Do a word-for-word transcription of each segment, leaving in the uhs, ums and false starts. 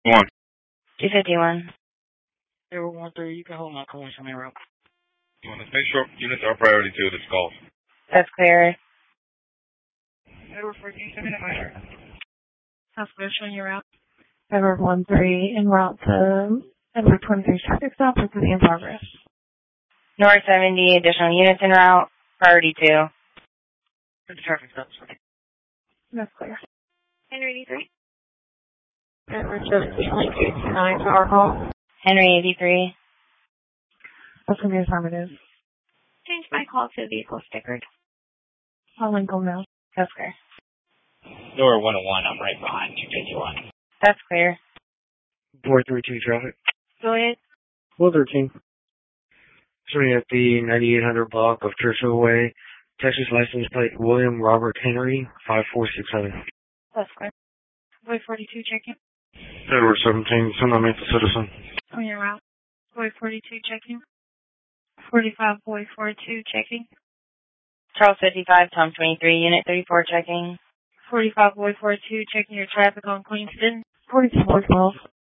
One. two fifty-one. zero one three, you can hold my call on my route. Let's make sure units are priority two of this call. That's clear. Edward fourteen, seven five. How's good showing your route? Edward one three, en route to Edward twenty-three traffic stop, which is in progress. North seventy, additional units en route, priority two. The traffic stops. That's clear. Henry eighty-three. Edward nine to our call. Henry eighty-three. What's going to be affirmative? Change my call to vehicle stickered. I'll link them now. That's clear. Door one oh one, I'm right behind two fifty-one. That's clear. four three two traffic. Go ahead. four thirteen. Starting at the ninety-eight hundred block of Churchill Way, Texas license plate William Robert Henry, five four six seven. That's clear. Boy forty-two, check-in. Edward seventeen, son of a citizen. On your route. Boy forty-two, check-in. forty-five, boy forty-two, checking. Charles fifty-five, Tom twenty-three, unit thirty-four checking. forty-five, boy forty-two, checking your traffic on Queenston. forty-two, boy twelve.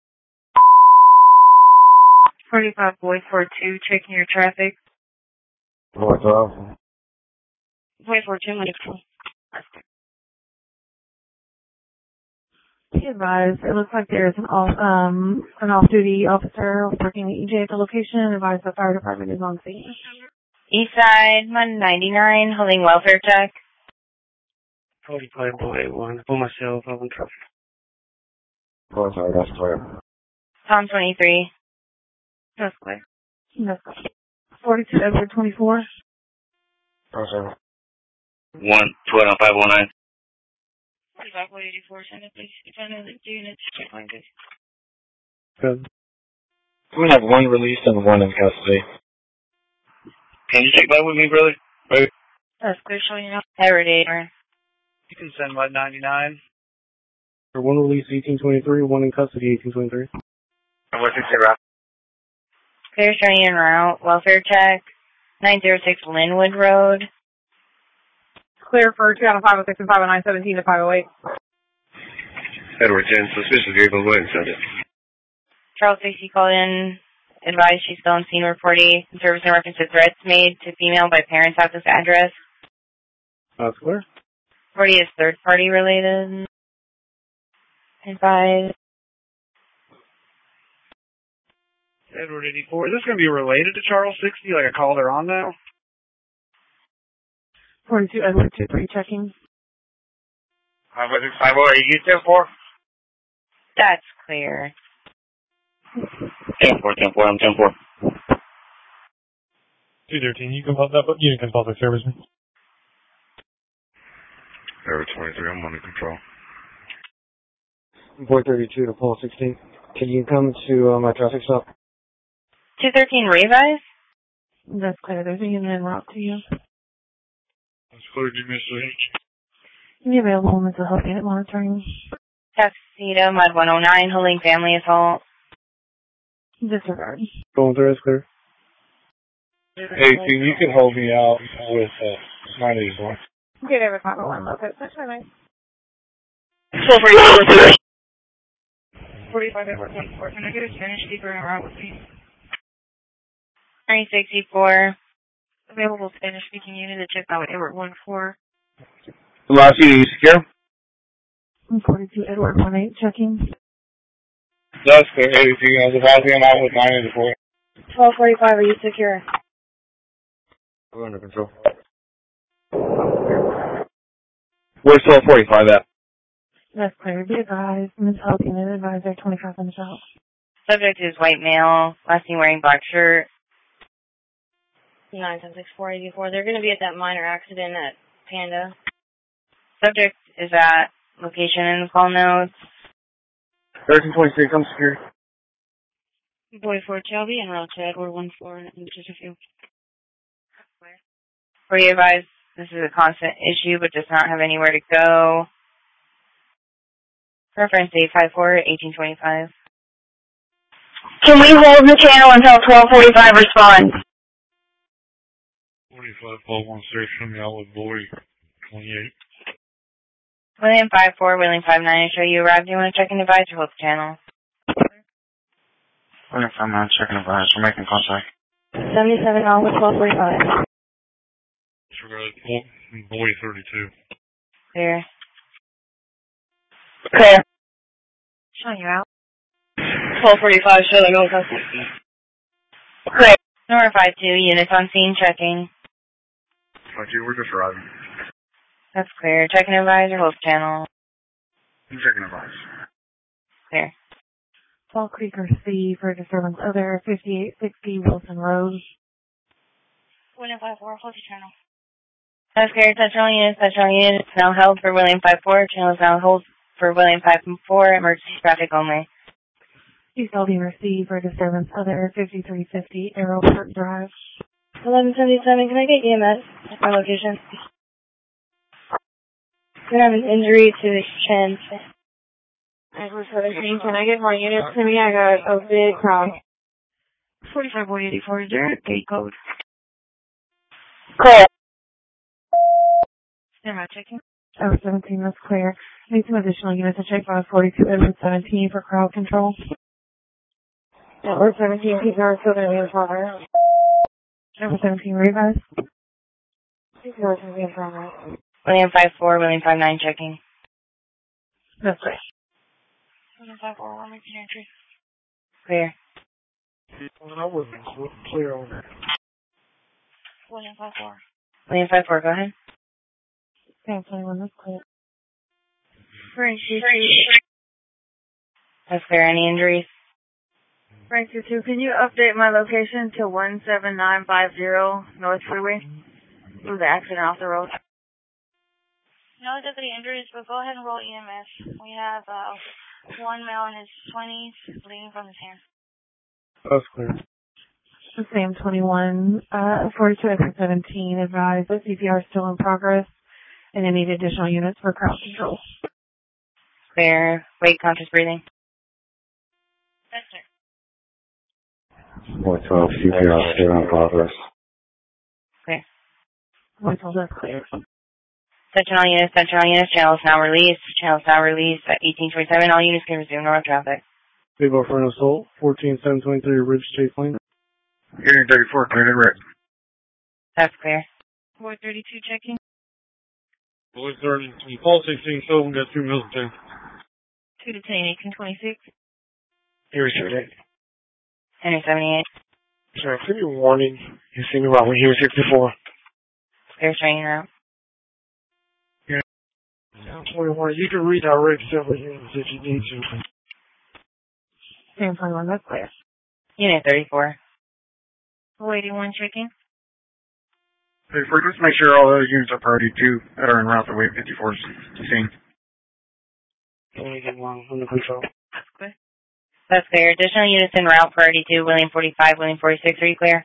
forty-five, boy forty-two, checking your traffic. Boy twelve. Boy forty-two, wonderful. Be advised, it looks like there's an off, um, an off-duty officer working at E J at the location. Advise the fire department is on scene. East side, one ninety-nine, holding welfare check. forty-five, boy one. For myself, I'm in trouble. Oh, sorry, that's clear. Tom twenty-three. That's clear. That's clear. forty-two, Edward twenty-four. Oh, sorry. One, twelve, five one nine. forty-five, boy eighty-four, send it, please. If I know the units, check line, good. Good. We have one released and one in custody. Can you take that with me, brother? Right. That's clear, showing up. Edward eight. You can send one ninety-nine. For one release, eighteen twenty-three, one in custody, eighteen twenty-three. And what's your route? Clear showing en route, welfare check. nine oh six Linwood Road. Clear for two out of five oh six and five oh nine, seventeen to five oh eight. Edward ten, suspicious vehicle, go ahead and send it. Charles Stacy called in, advised she's still on scene reporting service in reference to threats made to female by parents at this address. That's clear. forty is third party related. Advised. Edward eighty-four. Is this going to be related to Charles sixty, like I called her on now? forty-two, Edward two three, checking. Five one six five oh, are you ten four? That's clear. Ten four, ten four, I'm ten four. two thirteen, you can pop that, but you can pop the service. Edward twenty-three, I'm under control. four thirty-two to Paul sixteen. Can you come to uh, my traffic stop? two thirteen Revise? That's clear. There's a unit en route to you. That's clear, give me a second. Be available mental health unit monitoring. Tuxedo, Mud one oh nine, holding family assault. Disregard. Going through, that's clear. Hey, T, you can hold me out with uh, nine eighty-four. Get every five oh one locate. That's all right. forty-five, Edward twenty-four. Can I get a Spanish speaker en route with me? three sixty-four. Available Spanish speaking unit to check out with Edward one four. Last unit, you secure? forty-two, Edward one eight, checking. That's clear, eighty-two, I'm advising I'm out with nine eighty-four. twelve forty-five, are you secure? We're under control. Where's twelve forty-five at? That's clear. Be advised. Mental health unit advisor, twenty-five minutes out. Subject is white male, last seen wearing black shirt. nine seven six four eight four. They're going to be at that minor accident at Panda. Subject is at location in the call notes. thirteen twenty-three, come secure. Boy four, Shelby, en route to Edward one four, and just a few. For you advised, this is a constant issue, but does not have anywhere to go. Reference eight five four, eighteen twenty-five. Can we hold the channel until twelve forty-five responds? forty-five, twelve one six, from the outlet boy, twenty-eight. William five four, William five nine, show you arrived. Do you want to check in device or hold the channel? William five nine, checking advice. We're making contact. seventy-seven Alpha twelve forty-five. Boy thirty-two. Clear. Clear. Showing you out. twelve forty-five, showing no contact. Clear. Nora five two, units on scene checking. five two, we're just arriving. That's clear. Checking advisor, host channel. I'm checking advice. Clear. Fall Creeker C for disturbance other fifty-eight sixty Wilson Road. William five four, close your channel. That's clear. Touchdown units, touchdown units now held for William five four. Channel is now held for William five four. Emergency traffic only. East Aldine received for disturbance other fifty-three fifty Aeroport Drive. eleven seventy-seven, can I get E M S at my location? We have an injury to his chin. Edward seventeen, can I get more units to me? I got a big crowd. forty-five boy eighty-four, is there a gate code? Clear. Am I checking? Over seventeen, that's clear. Need some additional units to check five forty-two Edward seventeen for crowd control. Edward seventeen, people are still going to be in progress. Over seventeen, revise. People are going to be in progress. William five four, William five nine checking. That's right. William five four, one making entry. Clear. I wasn't clear on that. William five four. William five four, go ahead. Okay, twenty-one, that's clear. Frank two. That's clear. Any injuries? Frank two two, can you update my location to one seven nine five zero North Freeway? Move the accident off the road. No deputy injuries, but go ahead and roll E M S. We have uh, one male in his twenties bleeding from his hand. That's clear. Same twenty-one, uh, forty-two Edward seventeen, advised that C P R is still in progress and they need additional units for crowd control. Clear. Wait, conscious breathing. Yes, sir. four twelve, C P R still in progress. Clear. One told us clear. Attention all units, attention all units. Channel is now released. Channel is now released at eighteen twenty-seven. All units can resume normal traffic. People for an assault, fourteen seven twenty-three Ridge Chase Lane. Hearing thirty-four, clear to Rick. That's clear. Boy thirty-two checking. Boy thirty, Paul sixteen, so we got two mils in town. two to ten, eighteen twenty-six. Here, sir. Henry seventy-eight. Sir, give me a warning. You see me right here, sixty-four. Clear training route. twenty-one, you can redirect several units if you need to. Same twenty-one, that's clear. Unit thirty-four. Boy eighty-one checking. thirty-four, just make sure all those units are priority two that are en route to Wave fifty-four's scene. twenty-one, under control. That's clear. That's clear. Additional units en route. Priority two, William forty-five, William forty-six. Are you clear?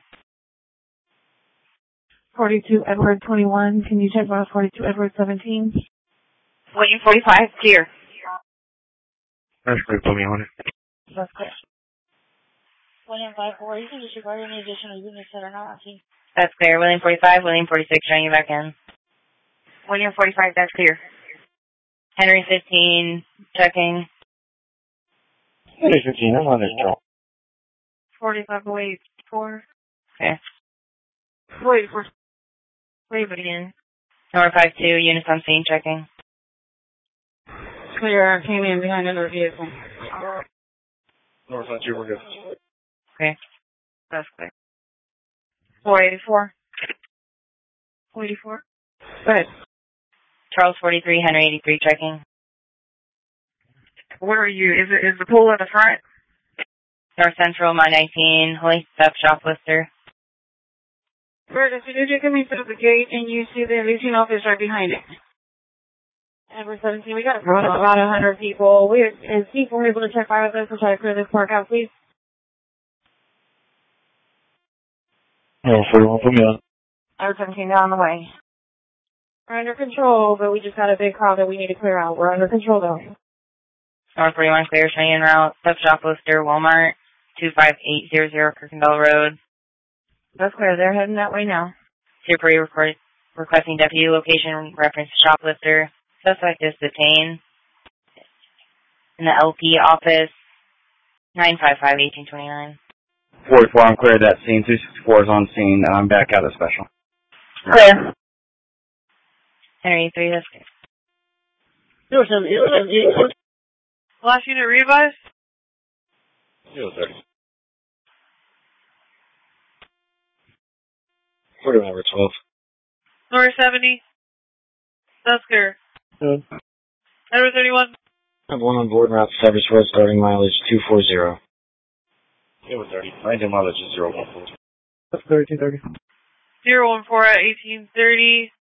forty-two Edward twenty-one, can you check about forty-two Edward seventeen? William forty-five, clear. That's clear, put me on it. That's clear. William five four, you can disregard any additional units that are not on scene. That's clear. William forty-five, William forty-six. Showing you back in. William forty-five, that's clear. Henry fifteen, checking. Henry fifteen, I'm on this drop. forty-five boy eighty-four. Okay. Boy eighty-four. Wave it again. Number five two, units on scene, checking. Clear, came in behind another vehicle. North side two, we're good. Okay. That's clear. four eighty-four. four eighty-four. Go ahead. Charles forty-three, Henry eighty-three, checking. Where are you? Is it is the pool at the front? North Central, my nineteen, Holy Step, Shoplifter. Bird, as soon as you come into the gate and you see the leasing office right behind it. Edward seventeen, we got about a hundred people. We and people were able to check fire with us and try to clear this park out, please. Oh, forty-one, put me on. Edward seventeen down the way. We're under control, but we just got a big crowd that we need to clear out. We're under control though. North forty-one, clear, showing en route. Step Shoplifter, Walmart, two five eight zero zero, Kirkendall Road. That's clear. They're heading that way now. Super record, requesting deputy location reference to Shoplifter. Suspect is detained in the L P office. nine five five, eighteen twenty-nine. forty-four, I'm clear at that scene. two sixty-four is on scene, and I'm back out of special. Clear. Henry three, that's good. zero seven eight seven eight. Last unit revised? zero thirty. forty-one over twelve. North seventy. That's clear. Good. Edward thirty-one. I have one on board route Cypress Road, starting mileage two forty. zero thirty. Landing mileage is zero one four. That's clear, eighteen thirty. zero one four at eighteen thirty.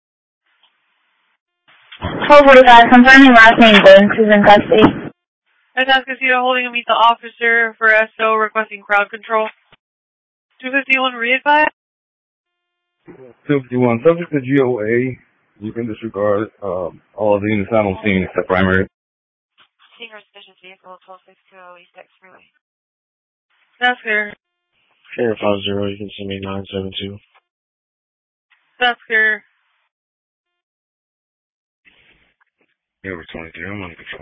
twelve forty-five, confirming last name Banks is in custody. Atascocita holding a meet the officer for S O requesting crowd control. two fifty-one re-advised. two fifty-one, subject to G O A. You can disregard um, all of the units not on scene except primary. Secret suspicious vehicle, twelve six two oh East X Freeway. That's clear. Sheriff five zero, you can send me nine seven two. That's clear. Over twenty-three, I'm under control.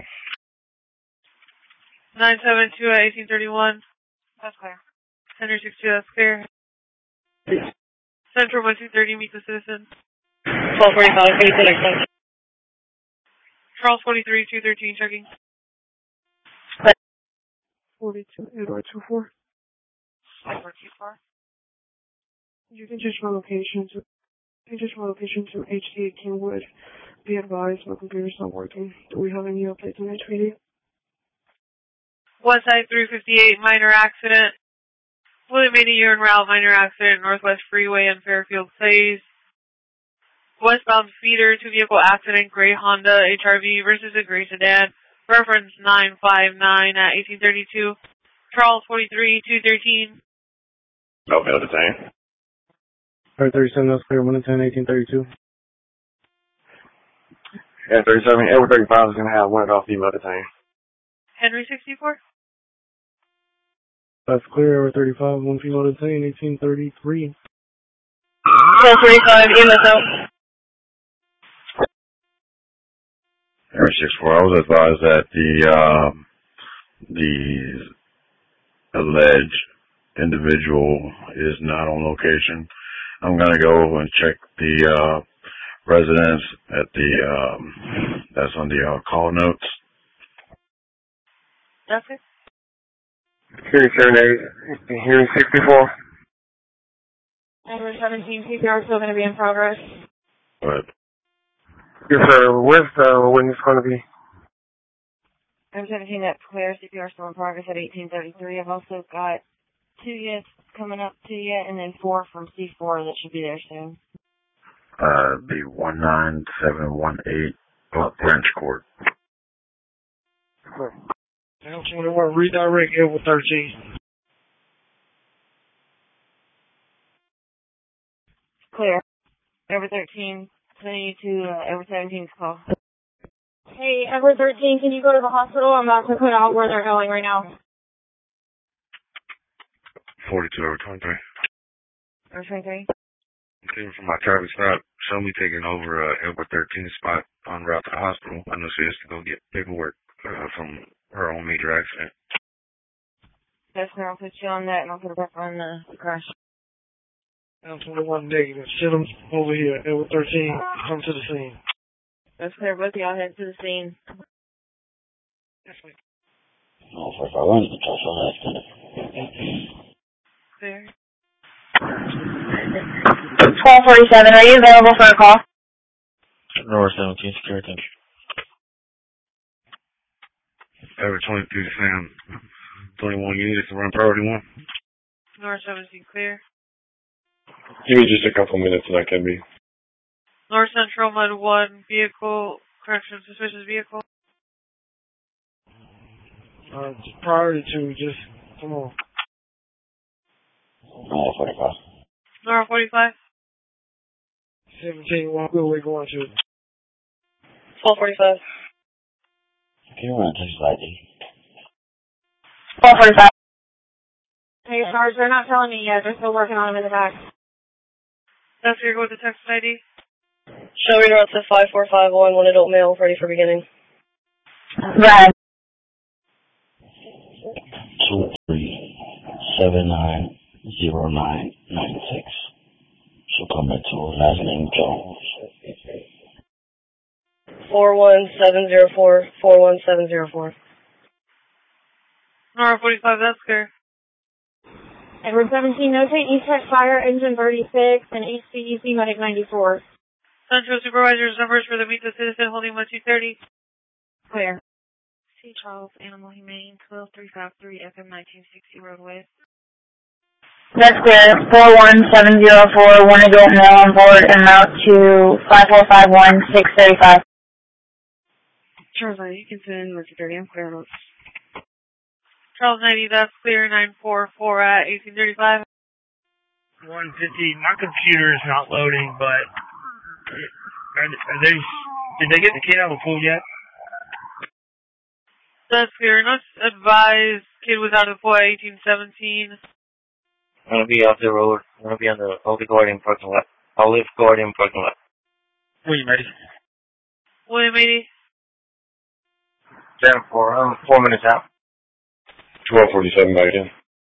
nine seven two at eighteen thirty-one. That's clear. Henry six two, that's clear. Central one two thirty, meet the citizen. twelve forty-five, eighteen extension. Charles forty-three, two thirteen, checking. forty-two, Edward two four. Edward two four. You can change my location to, you can change my location to H D Kingwood. Be advised, my computer's not working. Do we have any updates on H P D? Westside three fifty-eight, minor accident. William eighty en route, minor accident, Northwest Freeway and Fairfield Place. Westbound feeder, two vehicle accident, gray Honda H R V versus a gray sedan. Reference nine five nine at eighteen thirty-two. Charles forty-three, two thirteen. No, no, the same. Alright, thirty-seven, that's clear, one ten, eighteen thirty-two. Yeah, thirty-seven, Edward thirty-five is going to have one off female detained. Henry sixty-four. That's clear, Edward thirty-five, one female detained, eighteen thirty-three. twelve forty-five, E M S out. Henry six four, I was advised that the, um, the alleged individual is not on location. I'm going to go and check the, uh, residence at the, um, that's on the uh, call notes. That's it. Hearing seven eight, hearing sixty-four. Edward seventeen, P P R still going to be in progress. But Yes, sir. Where's the witness going to be? I'm seventeen, that's clear. C P R still in progress at eighteen thirty-three. I've also got two units coming up to you, and then four from C four that should be there soon. Uh, the one nine seven one eight French Court. L twenty-one, redirect Edward thirteen. Clear. Edward thirteen, sending you to uh, Edward seventeen's call. Hey, Edward thirteen, can you go to the hospital? I'm about to put out where they're going right now. forty-two over twenty-three. Over twenty-three? I'm clear from my traffic stop. Show me taking over uh, Edward thirteen spot en route to the hospital. I know she has to go get paperwork uh, from her own major accident. That's clear. I'll put you on that, and I'll put it back on the, the crash. L twenty-one negative. Send them over here. Edward thirteen, come to the scene. That's clear. Both of y'all head to the scene. Oh, if I run the control, Clear. twelve forty-seven, are you available for a call? North seventeen, secure, thank you. Edward twenty-two to Sam. twenty-one units to run priority one. North seventeen, clear. Give me just a couple minutes and I can be. North Central, Mud one, vehicle, correction, suspicious vehicle. Uh, priority two, just, come on. Oh, forty-five. North forty-five. seventeen, one good way going to. twelve forty-five. Can you run Texas I D? twelve forty-five. Hey, Sarge, they're not telling me yet. They're still working on them in the back. That's your go with the text I D. Show me route to five four five one, one adult male, ready for beginning. Right. seven nine zero nine nine six. She'll come into her last name Jones. Four one seven zero four four one seven zero four. Nora forty-five, that's clear. Edward seventeen, notate E Tech Fire Engine thirty-six and H C E C Medic ninety-four. Central Supervisor's numbers for the Meet the Citizen holding one two thirty. Clear. C. Charles, Animal Humane, twelve three five three F M nineteen sixty Road West. That's clear. four one seven zero four, one adult male on board and route to five four five one six three five. Charles ninety, you can send Mercy thirty, I'm clear. Charles ninety, that's clear. nine four four at eighteen thirty-five. one fifty, my computer is not loading, but are, are they, did they get the kid out of the pool yet? That's clear. Not advised. Kid was out of the pool at eighteen seventeen. I'm gonna be off the road. I'm gonna be on the Olive Garden parking lot. Olive Garden parking lot. William eighty. William eighty. Seven four. I'm four minutes out. twelve forty-seven back in.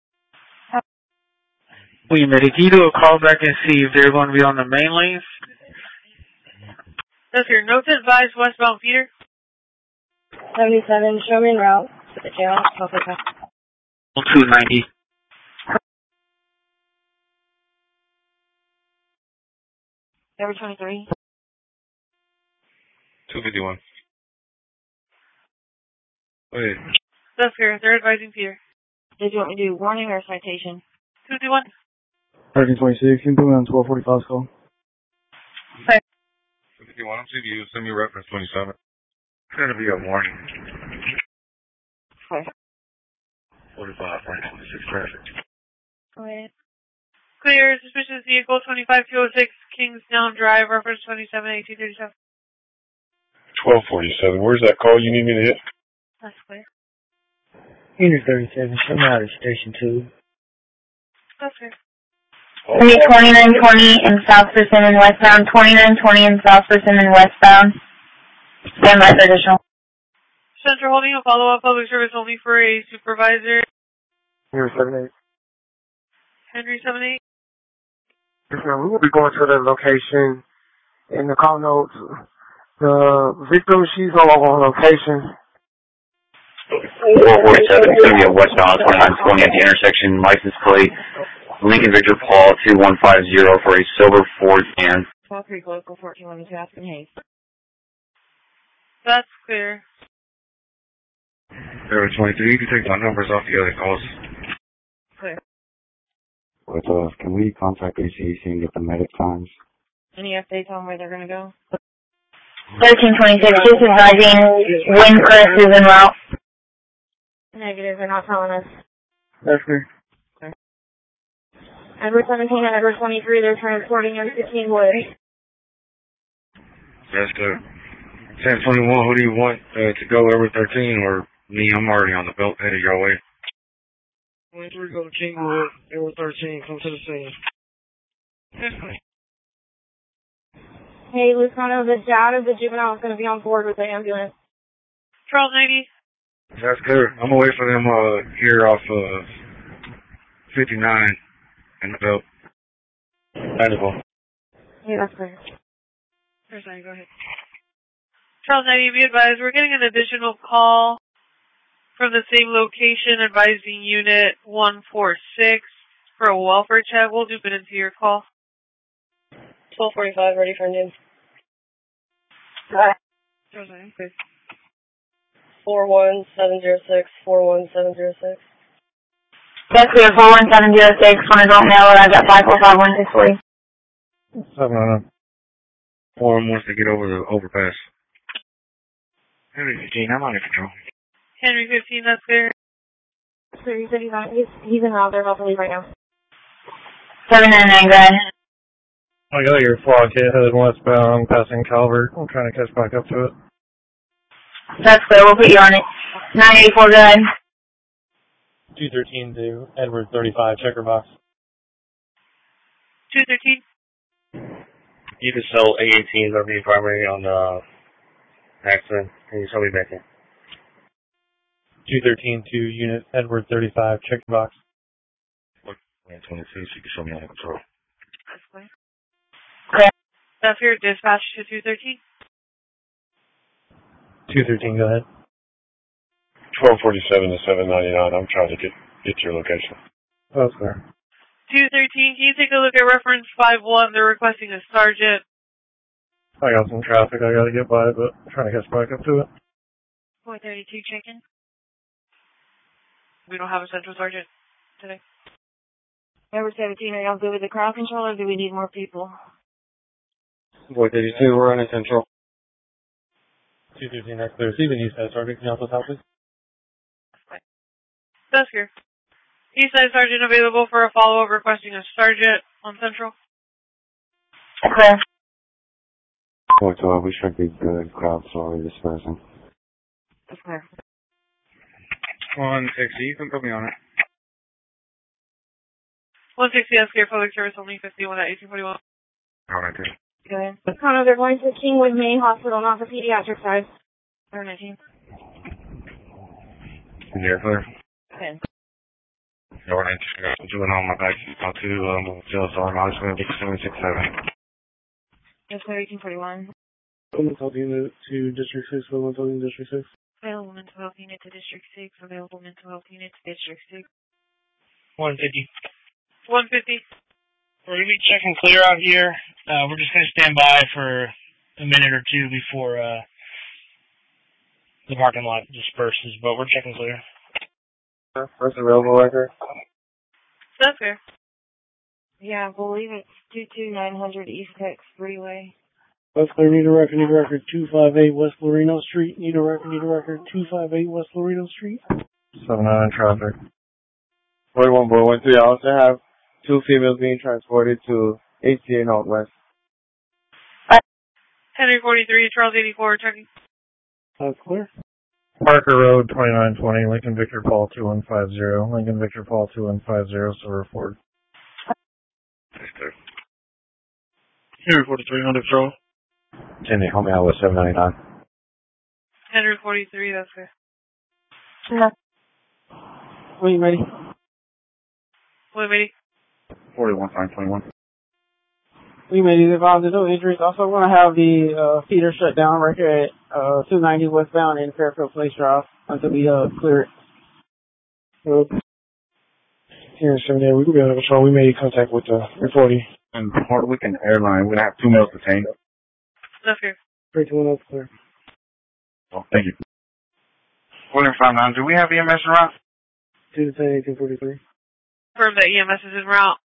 William eighty, can you do a call back and see if they're going to be on the main lanes? That's clear. Notes advised westbound Peter. seventy-seven, show me en route to the jail. two ninety. Number twenty-three. two fifty-one. Wait. That's clear. They're advising Peter. Did you want me to do warning or citation? two fifty-one. thirteen twenty-six, you can put me on twelve forty-five call. two fifty-one, I'm C V U. Send me reference twenty-seven. It's gonna be a warning. Clear. forty-five, twenty-six traffic. Go ahead. Clear. Suspicious vehicle twenty-five two oh six Kingsdown Drive, reference twenty-seven eighteen thirty-seven. twelve forty-seven. Where's that call you need me to hit? That's clear. Unit thirty-seven, show me out of station two. That's clear. Maybe twenty-nine twenty in South Persimmon westbound, twenty-nine twenty in South Persimmon westbound. Stand by for additional. Central holding a follow-up public service only for a supervisor. Here, seven eight. Henry seven eight. Yes, ma'am. We will be going to the location in the call notes. The victim, she's no longer on location. four forty-seven, it's going to be a westbound twenty-nine twenty at the intersection. License plate Lincoln Victor Paul two one five zero for a silver Ford van. Fall Creek Local fourteen eleven to Aspen Hayes. That's clear. Zero twenty-three, you can take my numbers off the other calls. Clear. With us, can we contact A C E C and get the medic times? Any updates on where they're going to go? thirteen twenty-six, just advising Windcrest is en route. Negative, they're not telling us. That's clear. Edward seventeen and Edward twenty-three, they're transporting M fifteen Wood. That's good. ten twenty-one, who do you want uh, to go over thirteen or me? I'm already on the belt headed your way. twenty-three, go to Kingwood. Edward thirteen, come to the scene. Hey, Luciano, the dad of the juvenile is going to be on board with the ambulance. Charles ninety. That's good. I'm gonna wait for them uh, here off uh, fifty-nine in the belt. Wonderful. Yeah, that's clear. First line, go ahead. Charles ninety, be advised, we're getting an additional call from the same location advising Unit one four six for a welfare check. We'll loop it into your call. twelve forty-five, ready for noon. Charles ninety, please. four one seven zero six, four one seven zero six. That's clear, four one seven zero six, one adult male, and I've got five four five one six three. Seven on them. Forum wants to get over the overpass. Henry fifteen, I'm under control. Henry fifteen, that's clear. So he said he's on, he's, he's in route, they're about to leave right now. seven nine nine, go ahead. I got your fog hit headed westbound, passing Calvert. I'm trying to catch back up to it. That's clear, we'll put you on it. nine eighty-four, go ahead. two thirteen to Edward thirty-five, checker box. two thirteen. You can sell A eighteen, that'll be primary on the accident. Can you tell me back in? two thirteen to unit Edward thirty-five, checker box. nine twenty-two, so you can show me under control. That's clear. That's your dispatch to two thirteen. two thirteen, go ahead. twelve forty-seven to seven ninety-nine. I'm trying to get get your location. That's clear. two thirteen, can you take a look at reference five one? They're requesting a sergeant. I got some traffic I gotta get by, but I'm trying to catch back up to it. four thirty-two, check-in. We don't have a central sergeant today. Number seventeen, are y'all good with the crowd control, or do we need more people? four thirty-two, we're on central. two fifteen, that's clear. Steven, you said sergeant, can you help us out, please? That's here. Eastside sergeant available for a follow-up requesting a sergeant on central. Okay. four twelve, we should be good. Crowd slowly dispersing. That's clear. one sixty, you can put me on it. one sixty, that's clear. Public service only fifty-one at eighteen forty-one. Alright, Go ahead. Connor, they're going to Kingwood Main Hospital, not the pediatric side. Number nineteen. Yeah, clear. ten. Number nineteen, I got some juvenile on my back. I'll to, um, jail, so I'm just going to get seven six seven. That's clear, eighteen forty-one. Mental health unit to District six, mental unit District six. Available mental health unit to District six. Available mental health unit to District six. one fifty. one fifty. We're going to be checking clear out here. Uh, we're just going to stand by for a minute or two before uh, the parking lot disperses, but we're checking clear. First available record. That's fair. Yeah, I believe it's two two nine hundred East Texas Freeway. That's clear, need a record, need a record, two five eight West Loreno Street, need a record, need a record, two five eight West Loreno Street. seven nine traffic. forty-one four one three, I also have two females being transported to H C A Northwest. Henry forty-three, Charles eighty-four, checking. That's clear. Parker Road, twenty-nine twenty, Lincoln Victor Paul two one five zero, Lincoln Victor Paul two one five zero, Silver Ford. That's clear. Henry forty-three, hundred Patrol. Cindy, help me out with seven ninety-nine. Henry forty-three, that's fair. No. Are you ready? Wait, ready? forty-one five twenty-one. We made it involved. There's no injuries. Also, we're going to have the uh, feeder shut down right here at uh, two ninety westbound in Fairfield Place Drive until we uh, clear it. Uh, here in seventy-eight, we will be under control. We made contact with the three forty. And Puerto Rican Airline, we're going to have two males detained. That's fair. three two one, that's clear. Well, thank you. William five nine, do we have E M S around? two ten, eighteen forty-three. Confirm that E M S is en route.